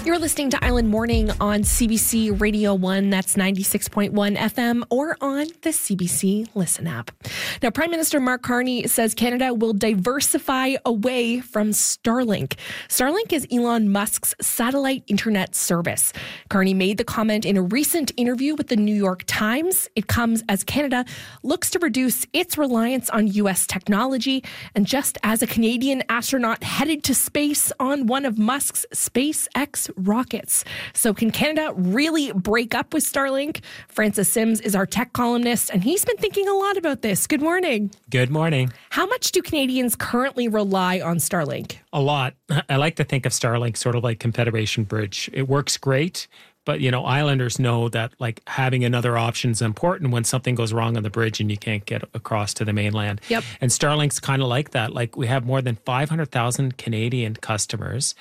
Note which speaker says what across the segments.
Speaker 1: You're listening to Island Morning on CBC Radio 1, that's 96.1 FM, or on the CBC Listen app. Now, Prime Minister Mark Carney says Canada will diversify away from Starlink. Starlink is Elon Musk's satellite internet service. Carney made the comment in a recent interview with the New York Times. It comes as Canada looks to reduce its reliance on U.S. technology, and just as a Canadian astronaut headed to space on one of Musk's SpaceX rockets. So can Canada really break up with Starlink? Francis Sims is our tech columnist, and he's been thinking a lot about this. Good morning.
Speaker 2: Good morning.
Speaker 1: How much do Canadians currently rely on Starlink?
Speaker 2: A lot. I like to think of Starlink sort of like Confederation Bridge. It works great. But, Islanders know that like having another option is important when something goes wrong on the bridge and you can't get across to the mainland.
Speaker 1: Yep.
Speaker 2: And Starlink's kind of like that. Like we have more than 500,000 Canadian customers.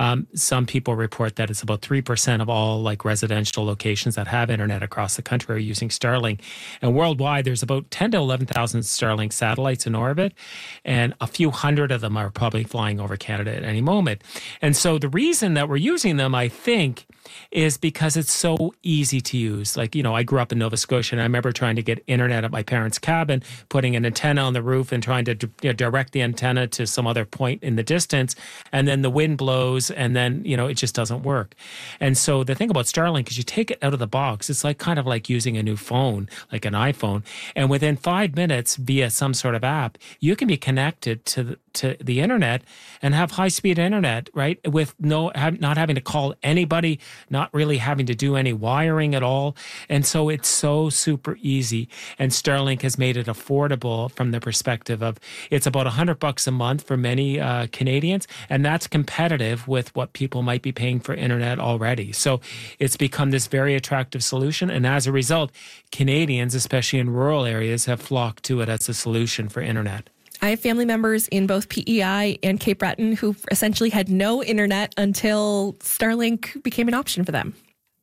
Speaker 2: Some people report that it's about 3% of all like residential locations that have internet across the country are using Starlink. And worldwide, there's about 10 to 11,000 Starlink satellites in orbit. And a few hundred of them are probably flying over Canada at any moment. And so the reason that we're using them, I think, is because it's so easy to use. Like, I grew up in Nova Scotia, and I remember trying to get internet at my parents' cabin, putting an antenna on the roof and trying to direct the antenna to some other point in the distance. And then the wind blows, and then, it just doesn't work. And so the thing about Starlink is you take it out of the box. It's like kind of like using a new phone, like an iPhone. And within 5 minutes, via some sort of app, you can be connected to the internet and have high-speed internet, right? With not having to call anybody, not really having to do any wiring at all. And so it's so super easy. And Starlink has made it affordable from the perspective of it's about $100 a month for many Canadians. And that's competitive with what people might be paying for internet already. So it's become this very attractive solution. And as a result, Canadians, especially in rural areas, have flocked to it as a solution for internet.
Speaker 1: I have family members in both PEI and Cape Breton who essentially had no internet until Starlink became an option for them.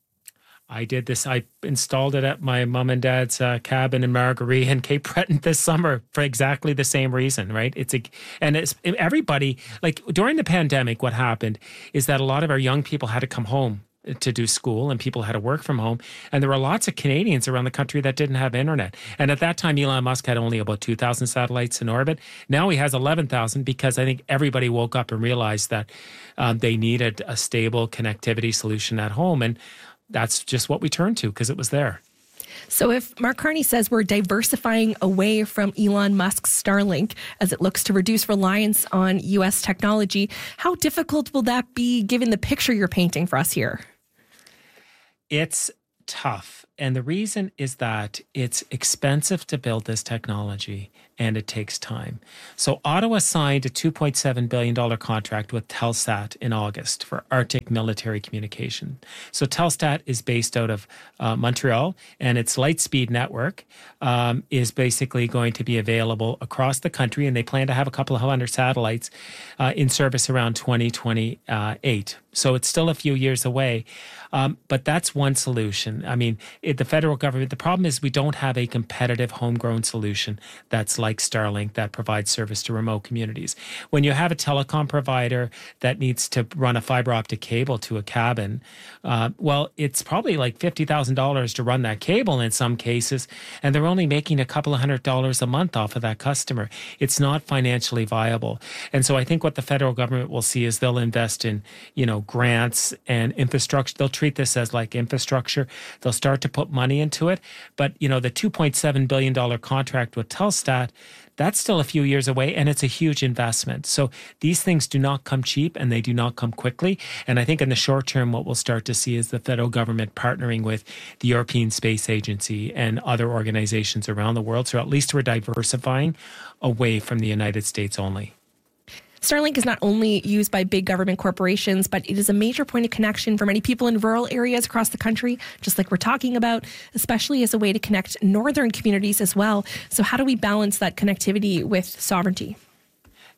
Speaker 2: I did this. I installed it at my mom and dad's cabin in Margaree and Cape Breton this summer for exactly the same reason, right? It's everybody, like during the pandemic, what happened is that a lot of our young people had to come home to do school, and people had to work from home. And there were lots of Canadians around the country that didn't have internet. And at that time, Elon Musk had only about 2,000 satellites in orbit. Now he has 11,000 because I think everybody woke up and realized that they needed a stable connectivity solution at home. And that's just what we turned to because it was there.
Speaker 1: So if Mark Carney says we're diversifying away from Elon Musk's Starlink as it looks to reduce reliance on U.S. technology, how difficult will that be given the picture you're painting for us here?
Speaker 2: It's tough. And the reason is that it's expensive to build this technology and it takes time. So Ottawa signed a $2.7 billion contract with Telsat in August for Arctic military communication. So Telsat is based out of Montreal, and its Lightspeed network is basically going to be available across the country, and they plan to have a couple of hundred satellites in service around 2028. So it's still a few years away. But that's one solution. I mean, the federal government, the problem is we don't have a competitive homegrown solution that's like Starlink that provides service to remote communities. When you have a telecom provider that needs to run a fiber optic cable to a cabin, well, it's probably like $50,000 to run that cable in some cases, and they're only making a couple of $100 a month off of that customer. It's not financially viable. And so I think what the federal government will see is they'll invest in, grants and infrastructure. They'll treat this as like infrastructure. They'll start to put money into it. But, the $2.7 billion contract with Telsat, that's still a few years away, and it's a huge investment. So these things do not come cheap, and they do not come quickly. And I think in the short term, what we'll start to see is the federal government partnering with the European Space Agency and other organizations around the world. So at least we're diversifying away from the United States only.
Speaker 1: Starlink is not only used by big government corporations, but it is a major point of connection for many people in rural areas across the country, just like we're talking about, especially as a way to connect northern communities as well. So how do we balance that connectivity with sovereignty?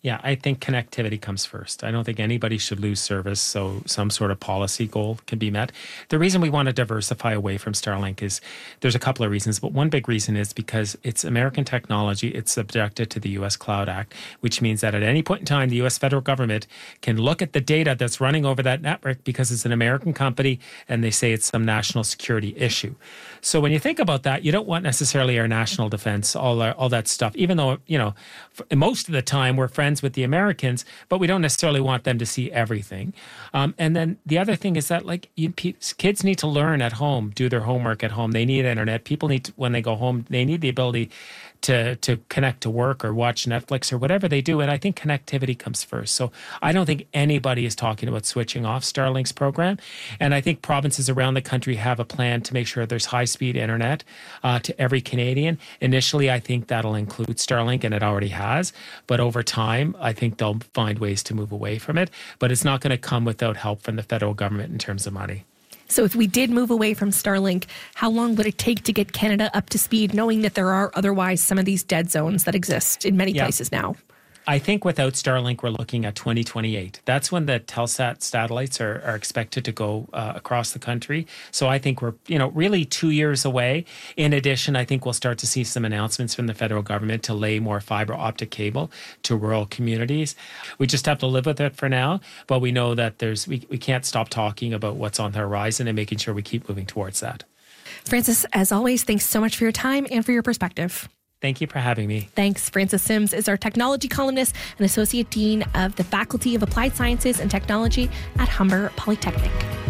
Speaker 2: Yeah, I think connectivity comes first. I don't think anybody should lose service, so some sort of policy goal can be met. The reason we want to diversify away from Starlink is there's a couple of reasons, but one big reason is because it's American technology. It's subjected to the U.S. Cloud Act, which means that at any point in time, the U.S. federal government can look at the data that's running over that network because it's an American company and they say it's some national security issue. So when you think about that, you don't want necessarily our national defense, all that stuff, even though, most of the time we're friends with the Americans, but we don't necessarily want them to see everything. And then the other thing is that kids need to learn at home, do their homework at home. They need internet. People need to, when they go home, they need the ability to connect to work or watch Netflix or whatever they do. And I think connectivity comes first. So I don't think anybody is talking about switching off Starlink's program. And I think provinces around the country have a plan to make sure there's high-speed internet to every Canadian. Initially, I think that'll include Starlink, and it already has. But over time, I think they'll find ways to move away from it. But it's not going to come without help from the federal government in terms of money.
Speaker 1: So if we did move away from Starlink, how long would it take to get Canada up to speed, knowing that there are otherwise some of these dead zones that exist in many places now?
Speaker 2: I think without Starlink, we're looking at 2028. That's when the Telsat satellites are expected to go across the country. So I think we're, really 2 years away. In addition, I think we'll start to see some announcements from the federal government to lay more fiber optic cable to rural communities. We just have to live with it for now, but we know that we can't stop talking about what's on the horizon and making sure we keep moving towards that.
Speaker 1: Francis, as always, thanks so much for your time and for your perspective.
Speaker 2: Thank you for having me.
Speaker 1: Thanks. Francis Sims is our technology columnist and Associate Dean of the Faculty of Applied Sciences and Technology at Humber Polytechnic.